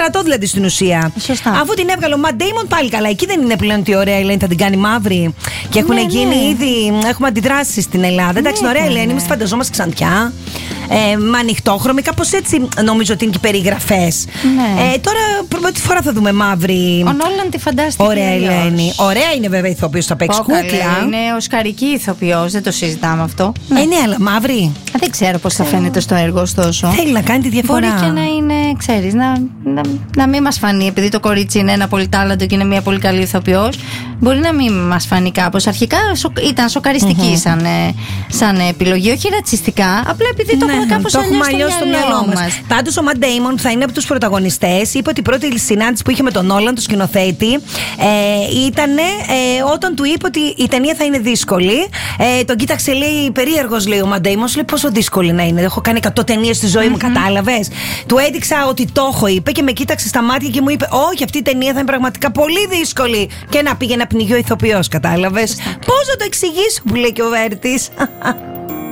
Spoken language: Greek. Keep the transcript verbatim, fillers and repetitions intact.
στρατό δηλαδή στην ουσία. Σωστά. Αφού την έβγαλε ο Ματ Ντέιμον, πάλι καλά. Εκεί δεν είναι πλέον ότι ωραία Ελένη θα την κάνει μαύρη. Και έχουν ναι, γίνει ναι. ήδη. Έχουμε αντιδράσει στην Ελλάδα. Εντάξει, Ναι, ωραία ναι. Ελένη, εμεί τη φανταζόμαστε ξανθιά. Ε, με ανοιχτόχρωμη, κάπως έτσι νομίζω ότι είναι και οι περιγραφές. Ναι. Ε, τώρα πρώτη φορά θα δούμε μαύρη. Ο Νόλαν τη φαντάστηκε. Ωραία αλλιώς. Ελένη. Ωραία είναι βέβαια ηθοποιός, θα παίξει Πω, καλέ, κούκλα. είναι οσκαρική ηθοποιός, δεν το συζητάμε αυτό. Ε, ναι, αλλά μαύρη. Δεν ξέρω πώς θα φαίνεται στο έργο, ωστόσο. Θέλει να κάνει τη διαφορά. Μπορεί και να είναι, ξέρεις, να, να, να μην μας φανεί, επειδή το κορίτσι είναι ένα πολύ τάλαντο και είναι μια πολύ καλή ηθοποιός. Μπορεί να μην μας φανεί κάπως. Αρχικά σο, ήταν σοκαριστική mm-hmm. σαν, σαν επιλογή, όχι ρατσιστικά. Απλά επειδή το ναι, έχουμε κάπως αλλιώς στο μυαλό μας. μας. Πάντως ο Ματ Ντέιμον, που θα είναι από τους πρωταγωνιστές, είπε ότι η πρώτη συνάντηση που είχε με τον Νόλαν, τον σκηνοθέτη, ε, ήταν ε, όταν του είπε ότι η ταινία θα είναι δύσκολη. Ε, τον κοίταξε, λέει, περίεργος, λέει ο Ματ Ντέιμον, λέει πόσο δύσκολη να είναι. Έχω κάνει εκατό ταινίες στη ζωή μου, mm-hmm. κατάλαβες. Του έδειξα ότι το έχω, είπε, και με κοίταξε στα μάτια και μου είπε: όχι, αυτή η ταινία θα είναι πραγματικά πολύ δύσκολη. Και να πήγε να πνιγεί ο ηθοποιός, κατάλαβες. Πώς να το εξηγήσω, που λέει και ο Βέρτης.